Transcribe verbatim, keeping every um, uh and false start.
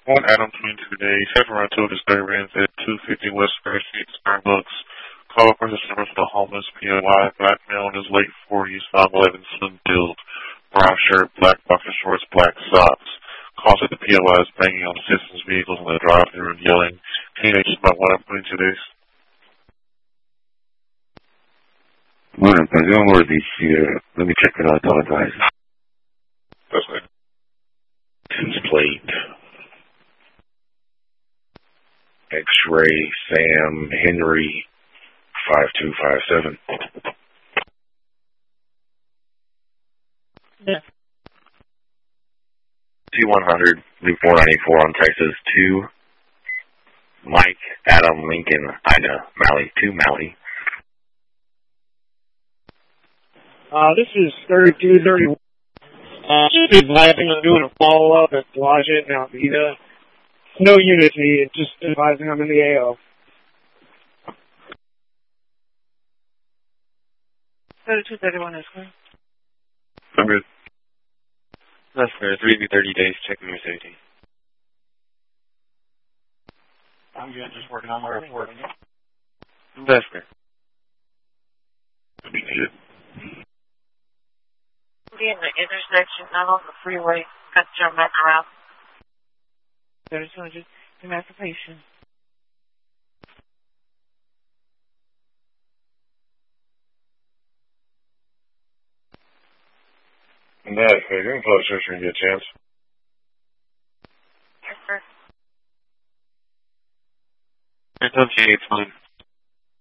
On Adam twenty-two days, seven around two disturbance at two fifty West First Street, Starbucks. Call for assistance for the homeless P O I. Black male in his late forties, five eleven, slim build, brown shirt, black boxer shorts, black socks. Calls at the P O I is banging on citizens' vehicles in the drive-thru and yelling. Teenagers about one hundred twenty-two days. Bueno, perdón por decir, let me check it out, guys. That's it. License plate. X-ray Sam Henry five two five seven. Yeah. T one hundred, Loop four ninety-four on Texas two. Mike Adam Lincoln Ida Malley two Malley. Uh, this is thirty-two thirty-one. Uh, just advising I'm doing a follow-up at Blodgett and Alveda. No unity, just advising I'm in the A O. thirty-two thirty-one is clear. I'm good. That's fair. three to thirty days, checking your safety. I'm good, just working on my report. That's fair. That'd be good. Be in the intersection, not on the freeway. Got to turn back around. thirty-two hundred, emancipation. That's good. You can close search when you get a chance. Yes, sir. It's okay, it's fine.